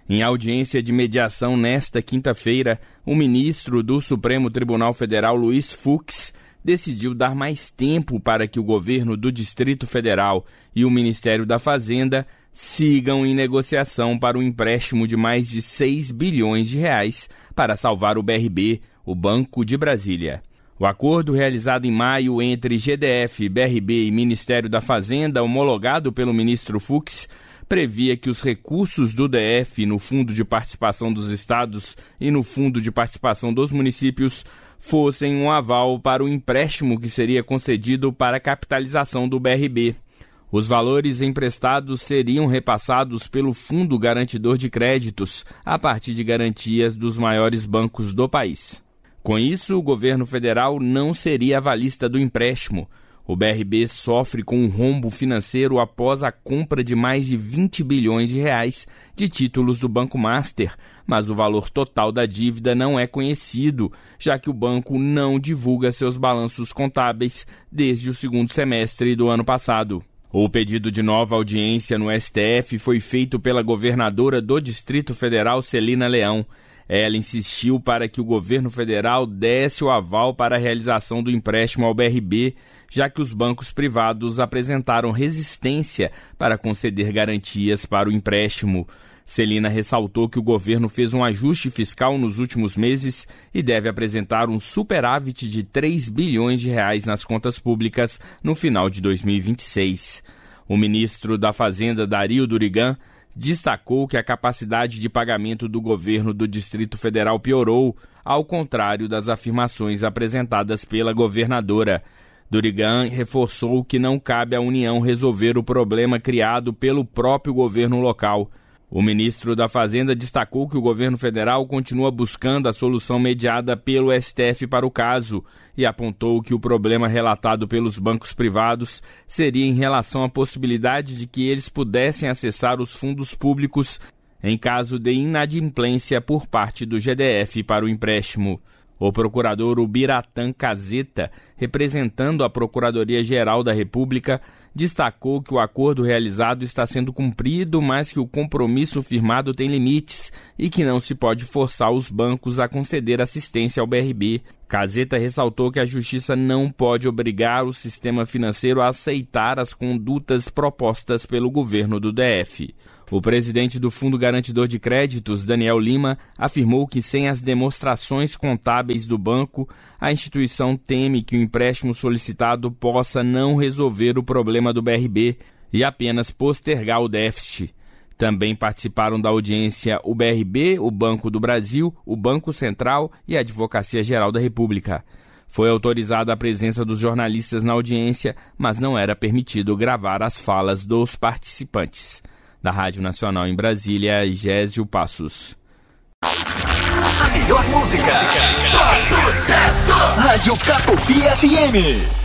Em audiência de mediação nesta quinta-feira, o ministro do Supremo Tribunal Federal, Luiz Fux, decidiu dar mais tempo para que o governo do Distrito Federal e o Ministério da Fazenda sigam em negociação para um empréstimo de mais de 6 bilhões de reais para salvar o BRB, o Banco de Brasília. O acordo realizado em maio entre GDF, BRB e Ministério da Fazenda, homologado pelo ministro Fux, previa que os recursos do DF no Fundo de Participação dos Estados e no Fundo de Participação dos Municípios fossem um aval para o empréstimo que seria concedido para a capitalização do BRB. Os valores emprestados seriam repassados pelo Fundo Garantidor de Créditos a partir de garantias dos maiores bancos do país. Com isso, o governo federal não seria avalista do empréstimo. O BRB sofre com um rombo financeiro após a compra de mais de 20 bilhões de reais de títulos do Banco Master, mas o valor total da dívida não é conhecido, já que o banco não divulga seus balanços contábeis desde o segundo semestre do ano passado. O pedido de nova audiência no STF foi feito pela governadora do Distrito Federal, Celina Leão. Ela insistiu para que o governo federal desse o aval para a realização do empréstimo ao BRB, já que os bancos privados apresentaram resistência para conceder garantias para o empréstimo. Celina ressaltou que o governo fez um ajuste fiscal nos últimos meses e deve apresentar um superávit de 3 bilhões de reais nas contas públicas no final de 2026. O ministro da Fazenda, Dario Durigan, destacou que a capacidade de pagamento do governo do Distrito Federal piorou, ao contrário das afirmações apresentadas pela governadora. Durigan reforçou que não cabe à União resolver o problema criado pelo próprio governo local. O ministro da Fazenda destacou que o governo federal continua buscando a solução mediada pelo STF para o caso e apontou que o problema relatado pelos bancos privados seria em relação à possibilidade de que eles pudessem acessar os fundos públicos em caso de inadimplência por parte do GDF para o empréstimo. O procurador Ubiratã Caseta, representando a Procuradoria-Geral da República, destacou que o acordo realizado está sendo cumprido, mas que o compromisso firmado tem limites e que não se pode forçar os bancos a conceder assistência ao BRB. Caseta ressaltou que a Justiça não pode obrigar o sistema financeiro a aceitar as condutas propostas pelo governo do DF. O presidente do Fundo Garantidor de Créditos, Daniel Lima, afirmou que sem as demonstrações contábeis do banco, a instituição teme que o empréstimo solicitado possa não resolver o problema do BRB e apenas postergar o déficit. Também participaram da audiência o BRB, o Banco do Brasil, o Banco Central e a Advocacia Geral da República. Foi autorizada a presença dos jornalistas na audiência, mas não era permitido gravar as falas dos participantes. Da Rádio Nacional em Brasília, Gésio Passos. A melhor música. Só sucesso. Rádio Capopi FM.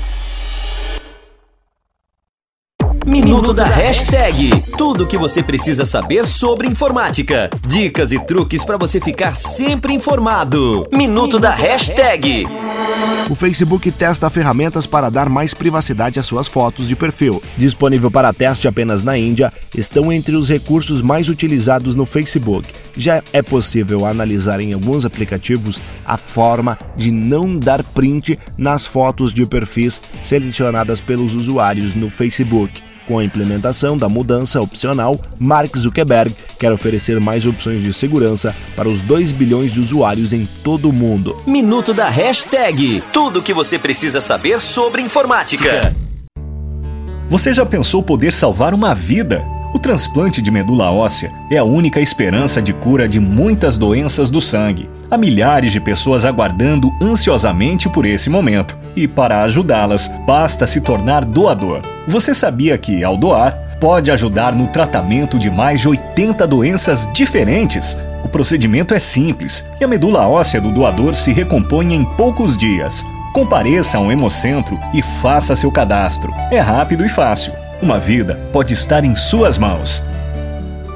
Minuto da Hashtag. Tudo o que você precisa saber sobre informática. Dicas e truques para você ficar sempre informado. Minuto da Hashtag. O Facebook testa ferramentas para dar mais privacidade às suas fotos de perfil. Disponível para teste apenas na Índia, estão entre os recursos mais utilizados no Facebook. Já é possível analisar em alguns aplicativos a forma de não dar print nas fotos de perfis selecionadas pelos usuários no Facebook. Com a implementação da mudança opcional, Mark Zuckerberg quer oferecer mais opções de segurança para os 2 bilhões de usuários em todo o mundo. Minuto da Hashtag. Tudo o que você precisa saber sobre informática. Você já pensou poder salvar uma vida? O transplante de medula óssea é a única esperança de cura de muitas doenças do sangue. Há milhares de pessoas aguardando ansiosamente por esse momento. E para ajudá-las, basta se tornar doador. Você sabia que, ao doar, pode ajudar no tratamento de mais de 80 doenças diferentes? O procedimento é simples e a medula óssea do doador se recompõe em poucos dias. Compareça a um hemocentro e faça seu cadastro. É rápido e fácil. Uma vida pode estar em suas mãos.